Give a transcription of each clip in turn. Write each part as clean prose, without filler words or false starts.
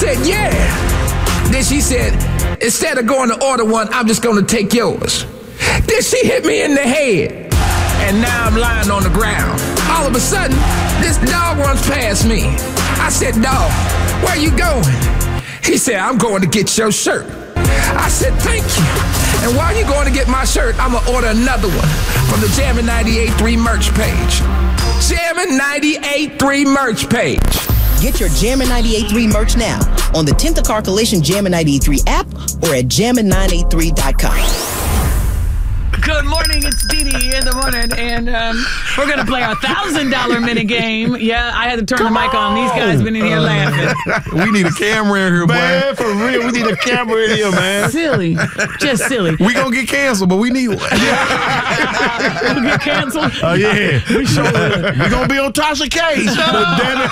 said, yeah. Then she said, instead of going to order one, I'm just going to take yours. Then she hit me in the head. And now I'm lying on the ground. All of a sudden, this dog runs past me. I said, dog, where you going? He said, I'm going to get your shirt. I said, thank you. And while you're going to get my shirt, I'm going to order another one from the Jammin' 98.3 merch page. Jammin' 98.3 merch page. Get your Jammin' 98.3 merch now on the Tint the Car Collision Jammin' 98.3 app or at jammin983.com. Good morning, it's Dee Dee in the morning, and we're going to play our $1,000 minute game. Yeah, I had to turn the mic on. These guys been in here laughing. We need a camera in here, boy. Man, for real, we need a camera in here, man. Silly. Just silly. We going to get canceled, but we need one. We'll get canceled? Oh, yeah. We sure will. We're going to be on Tasha K. Damn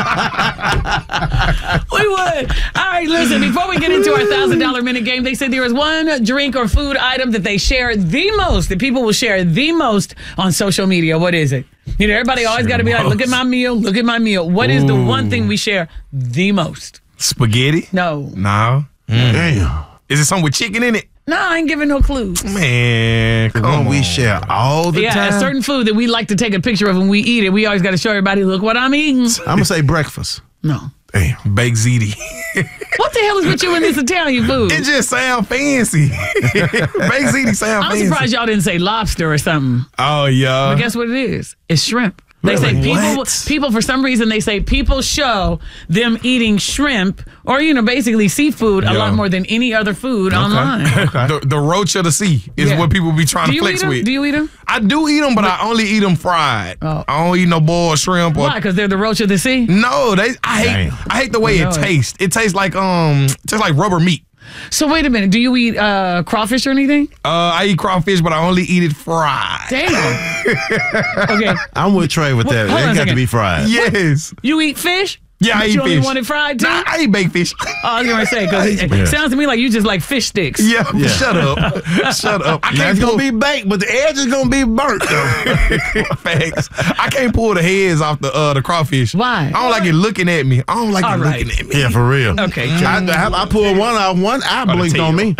it. We would. All right, listen, before we get into our $1,000 minute game, they said there is one drink or food item that they share the most, that people will share the most on social media. What is it? You know, everybody always got to be like, look at my meal, look at my meal. What is the one thing we share the most? Spaghetti? No. No. Damn. Is it something with chicken in it? No, I ain't giving no clues. Man, come on. We share all the time. Yeah, a certain food that we like to take a picture of when we eat it. We always got to show everybody, look what I'm eating. I'm going to say breakfast. No. Damn, baked ziti. What the hell is with you in this Italian food? It just sound fancy. Baked ziti sound fancy. I'm surprised y'all didn't say lobster or something. Oh, yeah. But guess what it is? It's shrimp. They Really? say people, for some reason, they say people show them eating shrimp or, you know, basically seafood a lot more than any other food online. The roach of the sea is what people be trying to flex with. Do you eat them? I do eat them, but I only eat them fried. Oh. I don't eat no boiled shrimp. Why? Because they're the roach of the sea? No, I hate the way it tastes. It tastes like rubber meat. So wait a minute. Do you eat crawfish or anything? I eat crawfish, but I only eat it fried. Damn. Okay. I'm with Trey with that. Hold on a It got second. to be fried. Yes. You eat fish? Yeah, I eat you only fish. want it fried too? Nah, I eat baked fish. Oh, I was going to say, because it sounds to me like you just like fish sticks. Yeah, shut up. Shut up. I Now can't it's pull going to be baked, but the edge is going to be burnt, though. facts. I can't pull the heads off the crawfish. Why? I don't like it looking at me. I don't like it looking at me. Yeah, for real. Okay. I pulled one out. One eye blinked on me.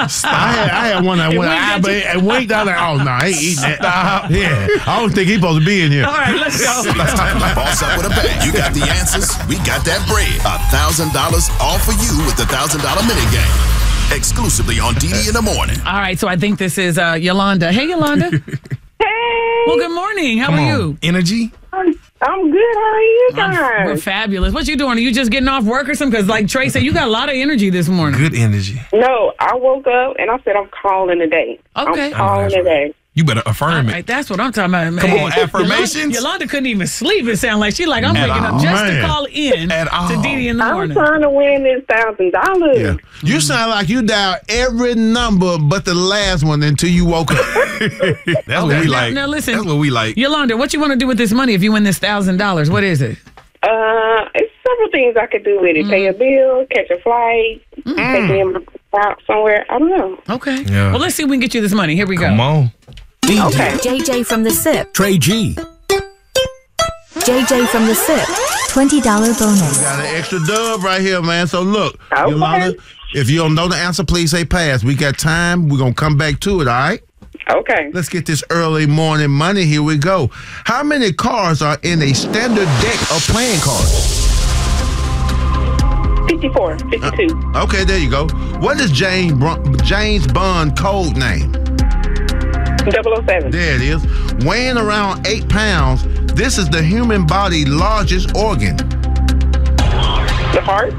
I had one that went eye blinked and winked. I was like, oh, no, I ain't eating that. Stop. Yeah, I don't think he's supposed to be in here. All right, let's go. It's time to boss up with a bang. You got the answers. We got that bread. $1,000 all for you with the $1,000 minute game. Exclusively on Dee Dee in the morning. All right, so I think this is Yolanda. Hey, Yolanda. Hey. Well, good morning. How are you? Energy? I'm good. How are you guys? We're fabulous. What you doing? Are you just getting off work or something? Because like Trey said, you got a lot of energy this morning. Good energy. No, I woke up and I said I'm calling today. Okay. I'm calling today. You better affirm All it. right, that's what I'm talking about. Man. Come on, affirmations? Yolanda couldn't even sleep. It sounded like she's like, I'm At waking up all. just to Man. call in At all. to Dee Dee in the I'm morning. trying to win this $1,000. Yeah. You sound like you dialed every number but the last one until you woke up. That's what we like. Now listen. That's what we like. Yolanda, what you want to do with this money if you win this $1,000? What is it? It's several things I could do with it. Pay a bill, catch a flight, take me out somewhere. I don't know. Okay. Yeah. Well, let's see if we can get you this money. Here we go. Come on. Okay. JJ from the SIP. Trey G. JJ from the SIP. $20 bonus. Got an extra dub right here, man. So look, Okay. Yolanda, if you don't know the answer, please say pass. We got time. We're going to come back to it, all right? Okay. Let's get this early morning money. Here we go. How many cars are in a standard deck of playing cards? 54, 52. Okay, there you go. What is James Bond code name? 007. There it is. Weighing around 8 pounds, this is the human body's largest organ. The heart.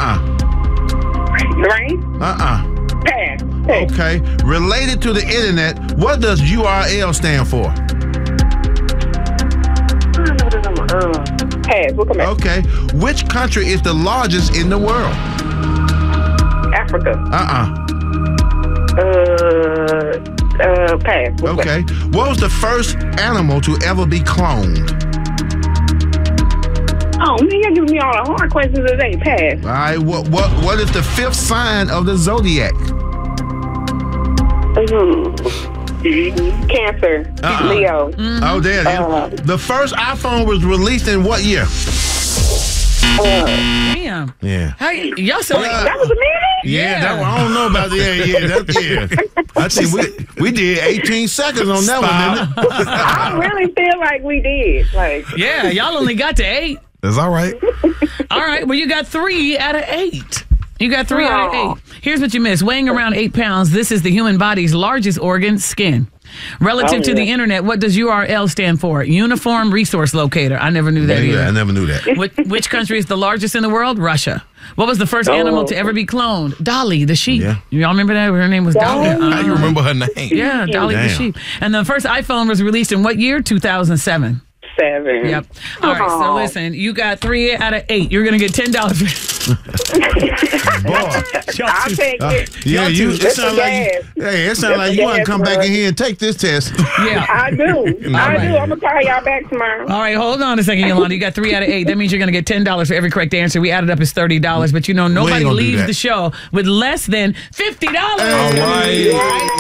The brain. Pass. Okay. Related to the internet, what does URL stand for? Pass. We'll come back. Okay. Which country is the largest in the world? Africa. Pass. We'll Okay. What was the first animal to ever be cloned? Oh, man, you're giving me all the hard questions today. Pass. All right. What is the fifth sign of the zodiac? Cancer. Leo. Oh, there it is. The first iPhone was released in what year? Damn. Yeah. How y'all so That was a minute? Yeah. I don't know about that. I think we did 18 seconds on that one, didn't it? I really feel like we did. Like, yeah, y'all only got to 8. That's all right. All right, well, you got 3 out of 8. You got 3 out of 8. Here's what you missed. Weighing around 8 pounds, this is the human body's largest organ, skin. Relative to the internet, what does URL stand for? Uniform Resource Locator. I never knew that either. I never knew that. Which country is the largest in the world? Russia. What was the first animal to ever be cloned? Dolly, the sheep. Yeah. Y'all remember that? Her name was Dolly. How you remember her name? Yeah, Dolly the sheep. And the first iPhone was released in what year? 2007. 7. Yep. All right, so listen, you got 3 out of 8. You're going to get $10. I'll take it. Yeah, it sounds like you want to come back in here and take this test. Yeah. I do. I'm going to call y'all back tomorrow. All right, hold on a second, Yolanda. You got 3 out of 8. That means you're going to get $10 for every correct answer. We added up as $30, but nobody leaves the show with less than $50. All right.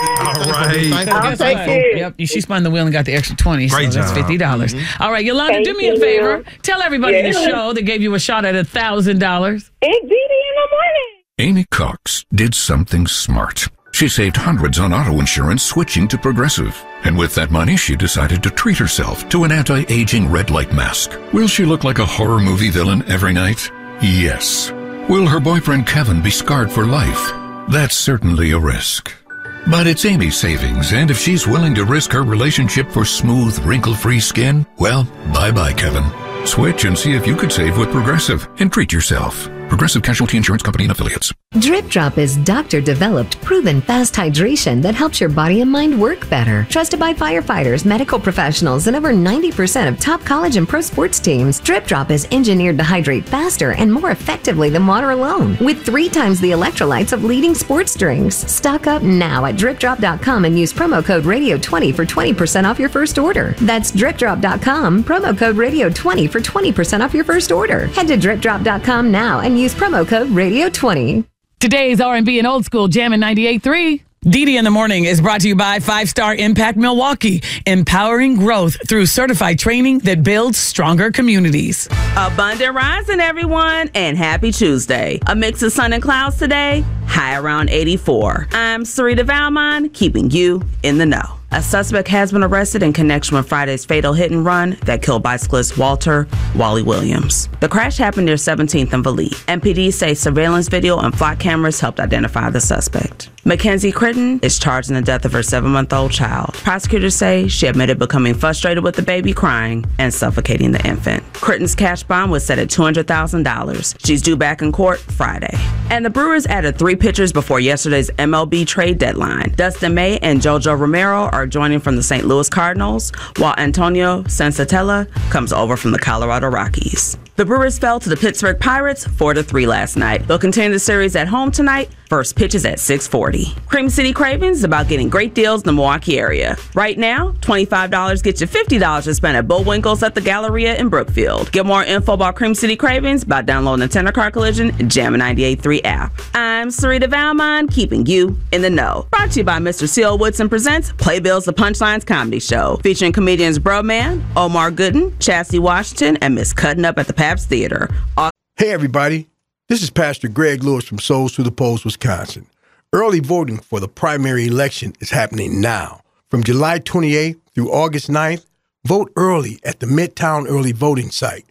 I'll take it. Yep, she spun the wheel and got the extra 20. Great so that's job. $50. All right, Yolanda, Thank do me a you. favor. Tell everybody in the show that gave you a shot at $1,000. It's Dee Dee in the morning. Amy Cox did something smart. She saved hundreds on auto insurance switching to Progressive. And with that money, she decided to treat herself to an anti-aging red light mask. Will she look like a horror movie villain every night? Yes. Will her boyfriend Kevin be scarred for life? That's certainly a risk. But it's Amy's savings, and if she's willing to risk her relationship for smooth, wrinkle-free skin, well, bye-bye, Kevin. Switch and see if you could save with Progressive and treat yourself. Progressive Casualty Insurance Company and Affiliates. Drip Drop is doctor-developed, proven fast hydration that helps your body and mind work better. Trusted by firefighters, medical professionals, and over 90% of top college and pro sports teams, Drip Drop is engineered to hydrate faster and more effectively than water alone, with 3 times the electrolytes of leading sports drinks. Stock up now at DripDrop.com and use promo code Radio20 for 20% off your first order. That's DripDrop.com, promo code Radio20 for 20% off your first order. Head to DripDrop.com now and use promo code Radio20. Today's R&B and old school Jammin' 98.3. Dee Dee in the Morning is brought to you by 5-Star Impact Milwaukee, empowering growth through certified training that builds stronger communities. Abundant rising, everyone, and happy Tuesday. A mix of sun and clouds today, high around 84. I'm Sarita Valmont, keeping you in the know. A suspect has been arrested in connection with Friday's fatal hit and run that killed bicyclist Walter Wally Williams. The crash happened near 17th and Valit. MPD say surveillance video and flock cameras helped identify the suspect. Mackenzie Critton is charged in the death of her 7-month-old child. Prosecutors say she admitted becoming frustrated with the baby crying and suffocating the infant. Critton's cash bond was set at $200,000. She's due back in court Friday. And the Brewers added 3 pitchers before yesterday's MLB trade deadline. Dustin May and JoJo Romero are joining from the St. Louis Cardinals, while Antonio Sensatella comes over from the Colorado Rockies. The Brewers fell to the Pittsburgh Pirates 4-3 last night. They'll continue the series at home tonight. First pitch is at 6:40. Cream City Cravings is about getting great deals in the Milwaukee area. Right now, $25 gets you $50 to spend at Bullwinkle's at the Galleria in Brookfield. Get more info about Cream City Cravings by downloading the Tender Car Collision Jammin' 98.3 app. I'm Sarita Valmont, keeping you in the know. Brought to you by Mr. C.O. Woodson Presents Playbills the Punchlines Comedy Show, featuring comedians Broman, Omar Gooden, Chastity Washington, and Miss Cutting Up at the Pabst Theater. Hey, everybody. This is Pastor Greg Lewis from Souls to the Polls, Wisconsin. Early voting for the primary election is happening now. From July 28th through August 9th, vote early at the Midtown Early Voting Site,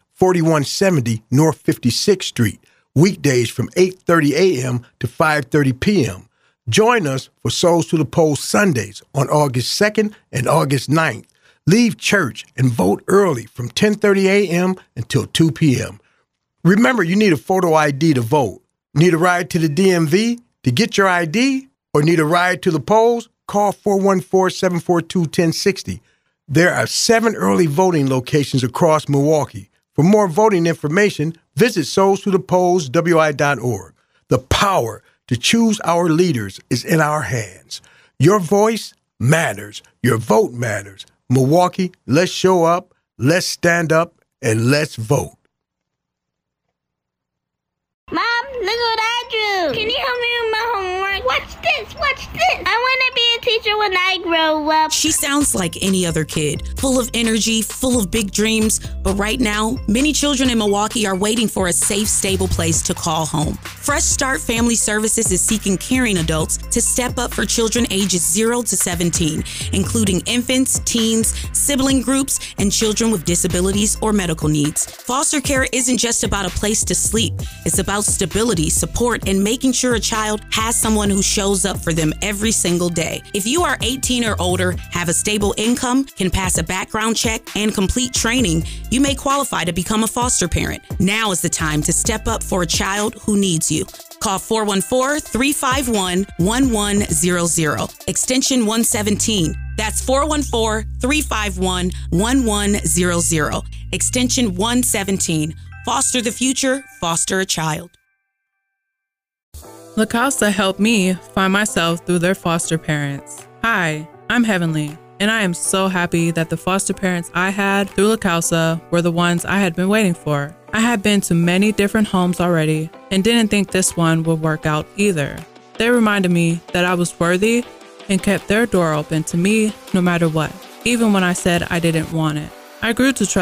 4170 North 56th Street, weekdays from 8:30 a.m. to 5:30 p.m. Join us for Souls to the Polls Sundays on August 2nd and August 9th. Leave church and vote early from 10:30 a.m. until 2 p.m. Remember, you need a photo ID to vote. Need a ride to the DMV to get your ID? Or need a ride to the polls? Call 414-742-1060. There are 7 early voting locations across Milwaukee. For more voting information, visit soulstothepolls.wi.org. The power to choose our leaders is in our hands. Your voice matters. Your vote matters. Milwaukee, let's show up, let's stand up, and let's vote. Mom, look what I drew. Can you help me with my homework? Watch this, watch this. I want to be a teacher when I grow up. She sounds like any other kid, full of energy, full of big dreams. But right now, many children in Milwaukee are waiting for a safe, stable place to call home. Fresh Start Family Services is seeking caring adults to step up for children ages 0 to 17, including infants, teens, sibling groups, and children with disabilities or medical needs. Foster care isn't just about a place to sleep. It's about stability, support, and making sure a child has someone who shows up for them every single day. If you are 18 or older, have a stable income, can pass a background check, and complete training, you may qualify to become a foster parent. Now is the time to step up for a child who needs you. Call 414-351-1100, extension 117. That's 414-351-1100, extension 117. Foster the future, foster a child. La Causa helped me find myself through their foster parents. Hi, I'm Heavenly, and I am so happy that the foster parents I had through La Causa were the ones I had been waiting for. I had been to many different homes already and didn't think this one would work out either. They reminded me that I was worthy and kept their door open to me no matter what, even when I said I didn't want it. I grew to trust